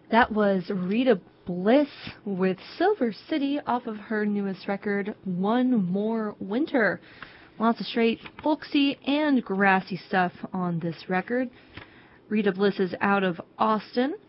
That was Rita Bliss with Silver City off of her newest record, One More Winter. Lots of straight folksy and grassy stuff on this record. Rita Bliss is out of Austin.